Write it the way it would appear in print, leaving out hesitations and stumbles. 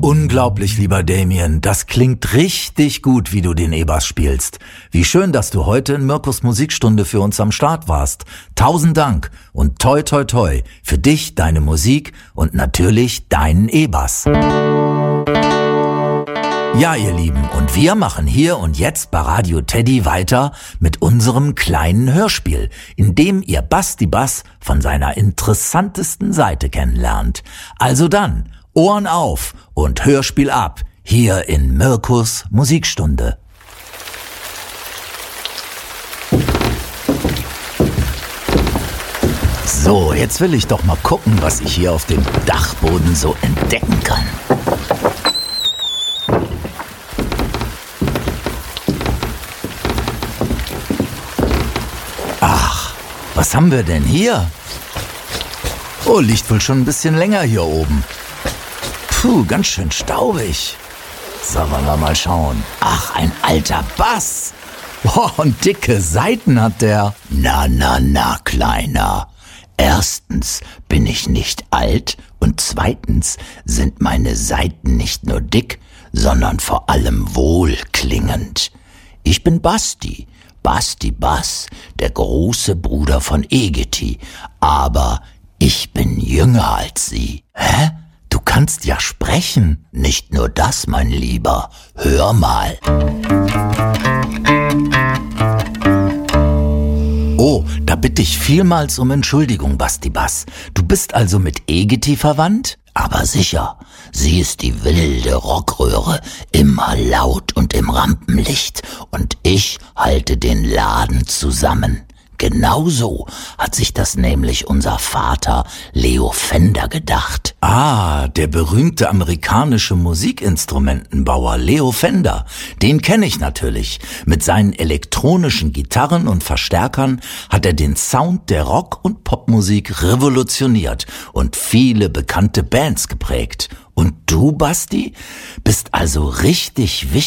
Unglaublich, lieber Damien, das klingt richtig gut, wie du den E-Bass spielst. Wie schön, dass du heute in Mirkus Musikstunde für uns am Start warst. 1000 Dank und toi toi toi für dich, deine Musik und natürlich deinen E-Bass. Ja, ihr Lieben, und wir machen hier und jetzt bei Radio Teddy weiter mit unserem kleinen Hörspiel, in dem ihr Basti Bass von seiner interessantesten Seite kennenlernt. Also dann, Ohren auf und Hörspiel ab, hier in Mirkus Musikstunde. So, jetzt will ich doch mal gucken, was ich hier auf dem Dachboden so entdecken kann. Ach, was haben wir denn hier? Oh, liegt wohl schon ein bisschen länger hier oben. Puh, ganz schön staubig. So, wollen wir mal schauen. Ach, ein alter Bass. Boah, und dicke Saiten hat der. Na, Kleiner. Erstens bin ich nicht alt und zweitens sind meine Saiten nicht nur dick, sondern vor allem wohlklingend. Ich bin Basti Bass, der große Bruder von Egeti, aber ich bin jünger als sie. Hä? Du kannst ja sprechen. Nicht nur das, mein Lieber. Hör mal. Oh, da bitte ich vielmals um Entschuldigung, Basti Bass. Du bist also mit Egeti verwandt? Aber sicher. Sie ist die wilde Rockröhre, immer laut und im Rampenlicht. Und ich halte den Laden zusammen. Genau so hat sich das nämlich unser Vater Leo Fender gedacht. Ah, der berühmte amerikanische Musikinstrumentenbauer Leo Fender. Den kenne ich natürlich. Mit seinen elektronischen Gitarren und Verstärkern hat er den Sound der Rock- und Popmusik revolutioniert und viele bekannte Bands geprägt. Und du, Basti, bist also richtig wichtig